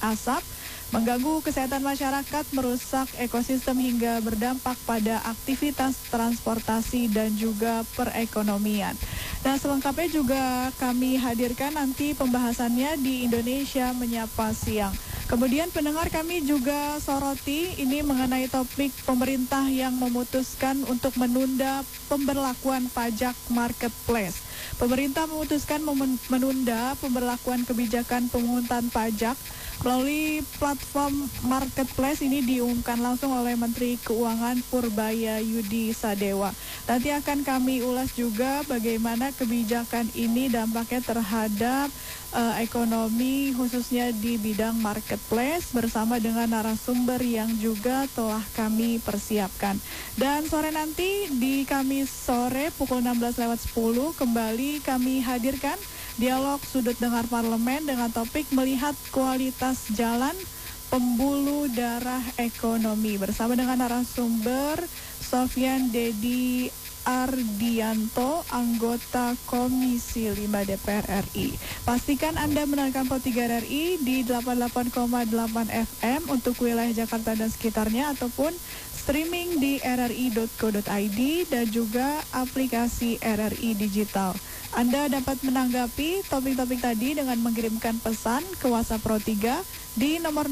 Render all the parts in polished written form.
asap, mengganggu kesehatan masyarakat, merusak ekosistem hingga berdampak pada aktivitas transportasi dan juga perekonomian. Nah, selengkapnya juga kami hadirkan nanti pembahasannya di Indonesia Menyapa Siang. Kemudian pendengar, kami juga soroti ini mengenai topik pemerintah yang memutuskan untuk menunda pemberlakuan pajak marketplace. Pemerintah memutuskan menunda pemberlakuan kebijakan pemungutan pajak melalui platform marketplace. Ini diumumkan langsung oleh Menteri Keuangan Purbaya Yudi Sadewa. Nanti akan kami ulas juga bagaimana kebijakan ini dampaknya terhadap ekonomi khususnya di bidang marketplace bersama dengan narasumber yang juga telah kami persiapkan. Dan sore nanti di Kamis sore pukul 16:10 kembali kami hadirkan dialog sudut dengar parlemen dengan topik melihat kualitas jalan pembuluh darah ekonomi bersama dengan narasumber Sofyan Dedi Ardianto, anggota Komisi 5 DPR RI. Pastikan Anda mendengarkan Pro 3 RRI di 88,8 FM untuk wilayah Jakarta dan sekitarnya ataupun streaming di rri.co.id dan juga aplikasi RRI Digital. Anda dapat menanggapi topik-topik tadi dengan mengirimkan pesan ke WhatsApp Pro 3 di nomor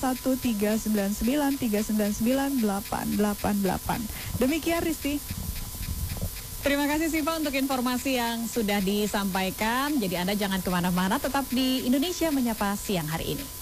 081399398888. Demikian Risti. Terima kasih Siva untuk informasi yang sudah disampaikan. Jadi Anda jangan kemana-mana, tetap di Indonesia Menyapa Siang hari ini.